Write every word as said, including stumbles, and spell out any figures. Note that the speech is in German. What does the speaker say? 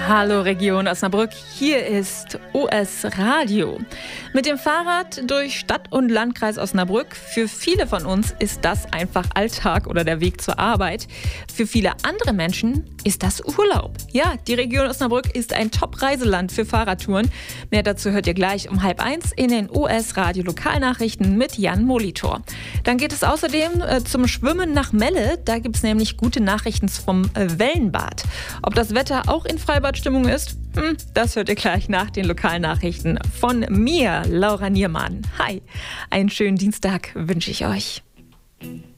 Hallo Region Osnabrück, hier ist O S Radio. Mit dem Fahrrad durch Stadt und Landkreis Osnabrück. Für viele von uns ist das einfach Alltag oder der Weg zur Arbeit. Für viele andere Menschen ist das Urlaub. Ja, die Region Osnabrück ist ein Top-Reiseland für Fahrradtouren. Mehr dazu hört ihr gleich um halb eins in den O S Radio Lokalnachrichten mit Jan Molitor. Dann geht es außerdem äh, zum Schwimmen nach Melle. Da gibt es nämlich gute Nachrichten vom äh, Wellenbad. Ob das Wetter auch in Freibadstimmung ist, hm, das hört ihr gleich nach den Lokalnachrichten von mir, Laura Niermann. Hi, einen schönen Dienstag wünsche ich euch.